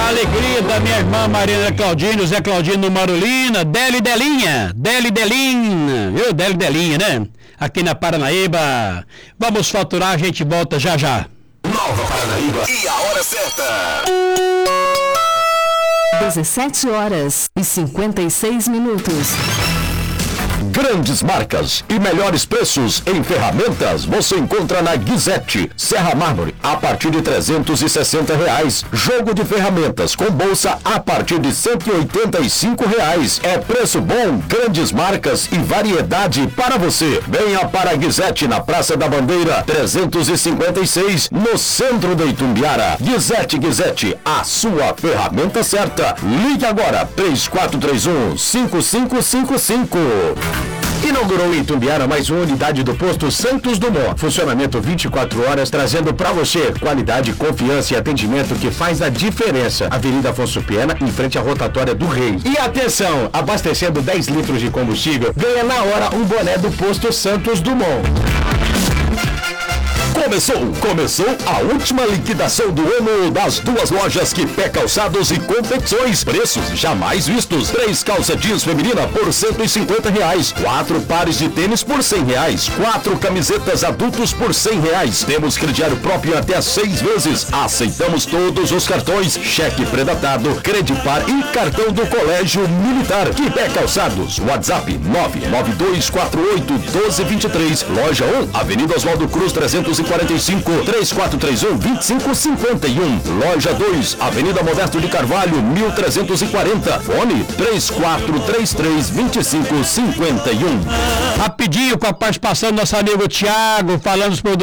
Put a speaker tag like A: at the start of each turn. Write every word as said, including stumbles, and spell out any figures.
A: Alegria da minha irmã Mariana Claudino, Zé Claudino Marolina, Deli Delinha, Deli Delinha, viu? Deli Delinha, né? Aqui na Paranaíba. Vamos faturar, a gente volta já já.
B: Nova Paranaíba e a hora certa.
C: dezessete horas e cinquenta e seis minutos.
B: Grandes marcas e melhores preços em ferramentas você encontra na Guizete. Serra Mármore a partir de trezentos e sessenta reais. Jogo de ferramentas com bolsa a partir de cento e oitenta e cinco reais. É preço bom, grandes marcas e variedade para você. Venha para a Guizete na Praça da Bandeira trezentos e cinquenta e seis, no centro de Itumbiara. Guizete, Guizete, a sua ferramenta certa. Ligue agora, três quatro três um, cinco cinco cinco cinco. Inaugurou em Itumbiara mais uma unidade do posto Santos Dumont. Funcionamento vinte e quatro horas, trazendo para você qualidade, confiança e atendimento que faz a diferença. Avenida Afonso Pena, em frente à rotatória do Rei. E atenção, abastecendo dez litros de combustível, ganha na hora um boné do posto Santos Dumont. Começou, começou a última liquidação do ano das duas lojas Quipé Calçados e Confecções. Preços jamais vistos. Três calça jeans feminina por cento e cinquenta reais. Quatro pares de tênis por cem reais. Quatro camisetas adultos por cem reais. Temos crediário próprio até seis vezes. Aceitamos todos os cartões, cheque predatado, Credipar e cartão do Colégio Militar. Quipé Calçados. WhatsApp nove nove dois quatro oito um dois dois três. Loja um, Avenida Oswaldo Cruz trezentos e quarenta e cinco, três quatro três um, dois cinco cinco um. Loja dois, Avenida Modesto de Carvalho, mil trezentos e quarenta. Fone três quatro três três, dois cinco cinco um.
A: Rapidinho, com a participação do nosso amigo Thiago, falando os produtos